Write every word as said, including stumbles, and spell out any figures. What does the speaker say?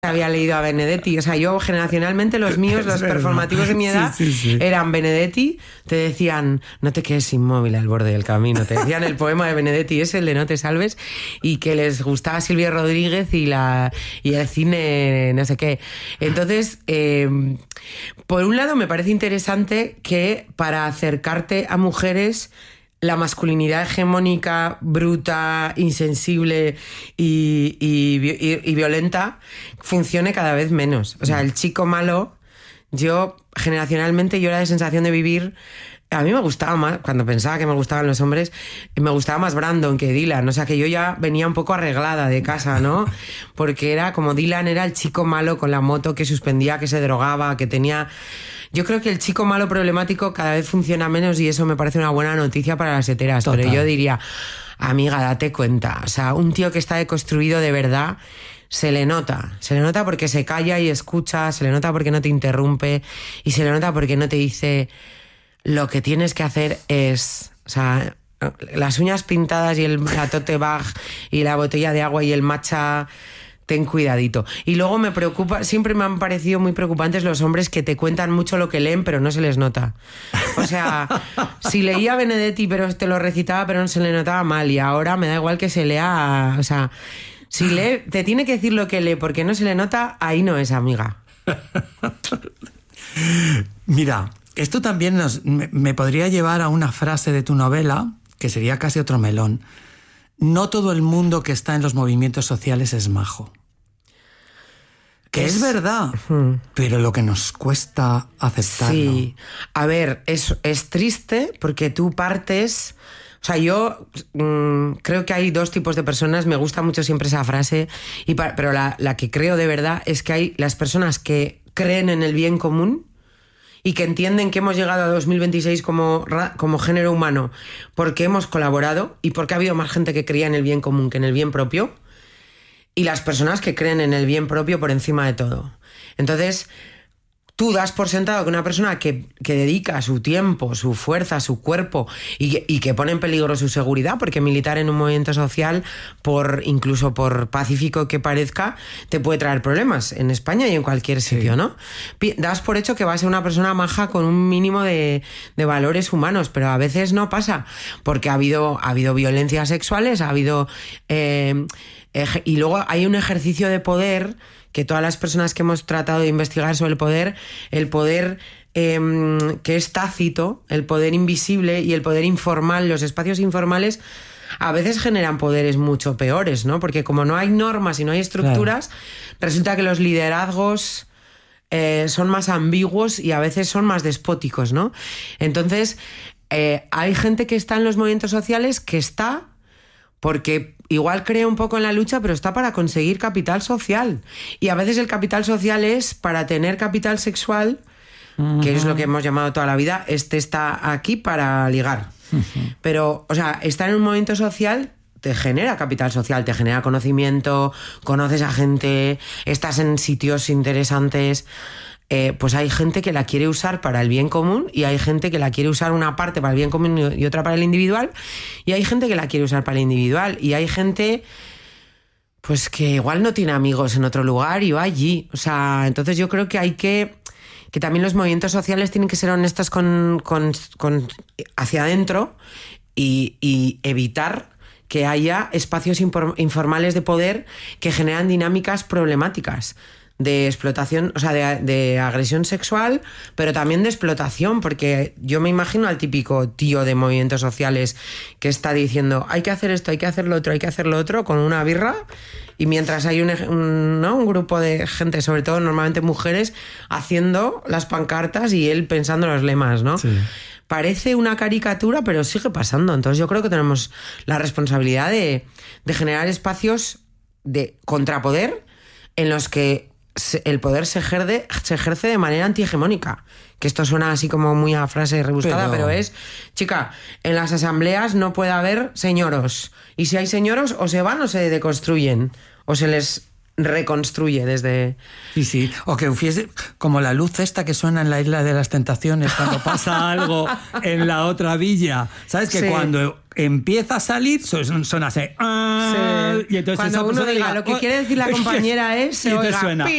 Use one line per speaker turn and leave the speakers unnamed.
había leído a Benedetti, o sea, yo generacionalmente los míos, los performativos de mi edad, sí, sí, sí. eran Benedetti, te decían, no te quedes inmóvil al borde del camino, te decían el poema de Benedetti, ese, el de No te salves, y que les gustaba Silvia Rodríguez y, la, y el cine, no sé qué. Entonces, eh, por un lado me parece interesante que para acercarte a mujeres, la masculinidad hegemónica, bruta, insensible y, y, y, y violenta funcione cada vez menos. O sea, el chico malo, yo generacionalmente yo era de sensación de vivir. A mí me gustaba más, cuando pensaba que me gustaban los hombres, me gustaba más Brandon que Dylan. O sea, que yo ya venía un poco arreglada de casa, ¿no? Porque era como Dylan era el chico malo con la moto que suspendía, que se drogaba, que tenía... Yo creo que el chico malo problemático cada vez funciona menos y eso me parece una buena noticia para las heteras. Total. Pero yo diría, amiga, date cuenta. O sea, un tío que está deconstruido de verdad, se le nota. Se le nota porque se calla y escucha, se le nota porque no te interrumpe y se le nota porque no te dice lo que tienes que hacer es... O sea, las uñas pintadas y el la tote bag y la botella de agua y el matcha... Ten cuidadito. Y luego me preocupa, siempre me han parecido muy preocupantes los hombres que te cuentan mucho lo que leen, pero no se les nota. O sea, si leía Benedetti, pero te lo recitaba, pero no se le notaba mal, y ahora me da igual que se lea, o sea, si lee, te tiene que decir lo que lee porque no se le nota, ahí no es, amiga.
Mira, esto también nos, me, me podría llevar a una frase de tu novela, que sería casi otro melón. No todo el mundo que está en los movimientos sociales es majo. Que es, es verdad, uh-huh. pero lo que nos cuesta aceptarlo.
Sí, a ver, es, es triste porque tú partes... O sea, yo mmm, creo que hay dos tipos de personas, me gusta mucho siempre esa frase, y pa- pero la, la que creo de verdad es que hay las personas que creen en el bien común y que entienden que hemos llegado a dos mil veintiséis como, como género humano porque hemos colaborado y porque ha habido más gente que creía en el bien común que en el bien propio, y las personas que creen en el bien propio por encima de todo. Entonces, tú das por sentado que una persona que, que dedica su tiempo, su fuerza, su cuerpo y, y que pone en peligro su seguridad, porque militar en un movimiento social, por incluso por pacífico que parezca, te puede traer problemas en España y en cualquier sitio, sí. ¿no? Das por hecho que va a ser una persona maja con un mínimo de, de valores humanos, pero a veces no pasa, porque ha habido, ha habido violencias sexuales, ha habido... Eh, ej- y luego hay un ejercicio de poder... que todas las personas que hemos tratado de investigar sobre el poder, el poder eh, que es tácito, el poder invisible y el poder informal, los espacios informales, a veces generan poderes mucho peores, ¿no? Porque como no hay normas y no hay estructuras, claro. resulta que los liderazgos eh, son más ambiguos y a veces son más despóticos, ¿no? Entonces, eh, hay gente que está en los movimientos sociales que está porque... igual cree un poco en la lucha, pero está para conseguir capital social. Y a veces el capital social es para tener capital sexual, uh-huh. que es lo que hemos llamado toda la vida. Este está aquí para ligar. Uh-huh. Pero, o sea, estar en un movimiento social te genera capital social, te genera conocimiento, conoces a gente, estás en sitios interesantes... Eh, pues hay gente que la quiere usar para el bien común y hay gente que la quiere usar una parte para el bien común y otra para el individual, y hay gente que la quiere usar para el individual, y hay gente pues que igual no tiene amigos en otro lugar y va allí. O sea, entonces yo creo que hay que que también los movimientos sociales tienen que ser honestos con, con, con hacia adentro y, y evitar que haya espacios informales de poder que generan dinámicas problemáticas de explotación, o sea, de, de agresión sexual, pero también de explotación, porque yo me imagino al típico tío de movimientos sociales que está diciendo hay que hacer esto, hay que hacer lo otro, hay que hacer lo otro, con una birra, y mientras hay un, un, ¿no? un grupo de gente, sobre todo normalmente mujeres, haciendo las pancartas y él pensando los lemas, ¿no? Sí. Parece una caricatura, pero sigue pasando. Entonces yo creo que tenemos la responsabilidad de, de generar espacios de contrapoder en los que el poder se ejerce, se ejerce de manera antihegemónica. Que esto suena así como muy a frase rebuscada, pero... pero es, chica, en las asambleas no puede haber señoros. Y si hay señoros, o se van o se deconstruyen, o se les reconstruye desde...
Sí, sí, o que hubiese como la luz esta que suena en la Isla de las Tentaciones cuando pasa algo en la otra villa. ¿Sabes? Que sí. cuando empieza a salir son, son así... Sí. Y entonces
cuando
esa
uno diga,
diga,
lo que quiere decir la compañera es...
Y te suena...